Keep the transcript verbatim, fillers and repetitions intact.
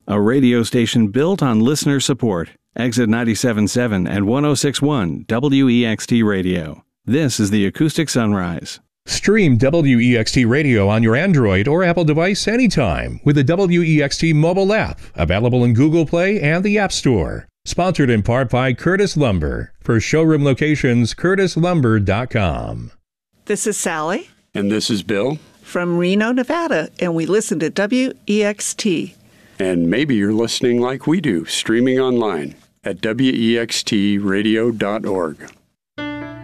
a radio station built on listener support. Exit ninety-seven point seven and one oh six point one W E X T Radio. This is the Acoustic Sunrise. Stream W E X T Radio on your Android or Apple device anytime with the W E X T mobile app, available in Google Play and the App Store. Sponsored in part by Curtis Lumber. For showroom locations, curtis lumber dot com. This is Sally. And this is Bill. From Reno, Nevada, and we listen to W E X T. And maybe you're listening like we do, streaming online at W E X T radio dot org.